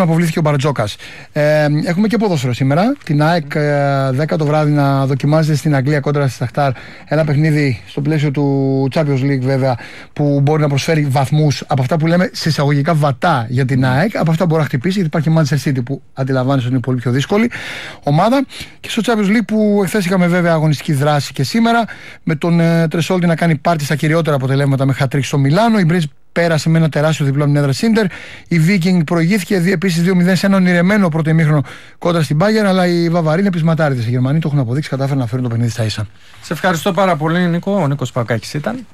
να αποβλήθηκε ο Μπαρτζόκας. Έχουμε και ποδόσφαιρο σήμερα. Την ΑΕΚ 10 το βράδυ να δοκιμάζεται στην Αγγλία κόντρα στη Σαχτάρ. Ένα παιχνίδι στο πλαίσιο του Champions League, βέβαια, που μπορεί να προσφέρει βαθμούς από αυτά που λέμε σε εισαγωγικά βατά για την ΑΕΚ. Από αυτά μπορεί να χτυπήσει, γιατί υπάρχει Manchester City που αντιλαμβάνεσαι ότι είναι πολύ πιο δύσκολη ομάδα. Και στο Champions League που εχθές είχαμε βέβαια αγωνιστική δράση και σήμερα, με τον Τρεσόλτη να κάνει πάρτι στα κυριότερα αποτελέσματα με χατρίκ στο Μιλάνο. Η Μπριτζ πέρασε με ένα τεράστιο διπλό από την έδρα Σίντερ. Η Viking προηγήθηκε επίσης 2-0 σε ένα ονειρεμένο πρώτο ημίχρονο κόντρα στην Bayern. Αλλά οι Βαβαροί είναι πεισματάριδες. Οι Γερμανοί το έχουν αποδείξει, κατάφεραν να φέρουν το παιχνίδι στα ίσα. Σε ευχαριστώ πάρα πολύ, Νίκο. Ο Νίκος Παοκάκης ήταν.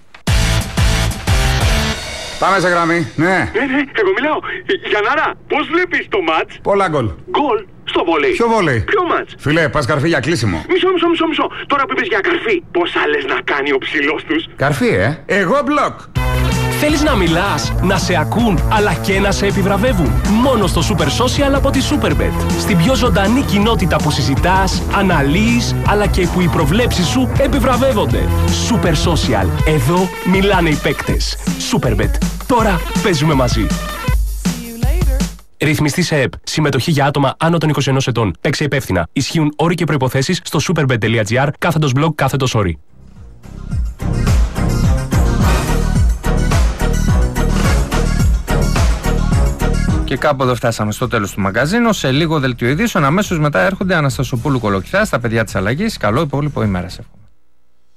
Πάμε σε γραμμή. Ναι, εγώ μιλάω. Γιαννάρα, πώς βλέπεις το μάτς? πολλά γκολ. Γκολ στο βολέι. Ποιο βολέι? Ποιο μάτς? Φίλε, πας καρφί για κλείσιμο. Μισό. Τώρα που είπες για καρφί, πόσα λες να κάνει ο ψηλός τους? Καρφί, εγώ μπλοκ. Θέλεις να μιλάς, να σε ακούν, αλλά και να σε επιβραβεύουν? Μόνο στο Super Social από τη Superbet. Στην πιο ζωντανή κοινότητα που συζητάς, αναλύεις, αλλά και που οι προβλέψεις σου επιβραβεύονται. Super Social. Εδώ μιλάνε οι παίκτες. Superbet. Τώρα παίζουμε μαζί. Ρυθμιστή σε ΕΠ. Συμμετοχή για άτομα άνω των 21 ετών. Παίξε υπεύθυνα. Ισχύουν όροι και προϋποθέσεις στο superbet.gr/blog/όροι. Και κάπου εδώ φτάσαμε στο τέλος του μαγκαζίνου. Σε λίγο δελτίο ειδήσεων. Αμέσως μετά έρχονται Αναστασοπούλου Κολοκυθά στα παιδιά της αλλαγής. Καλό υπόλοιπο ημέρα σε εύχομαι.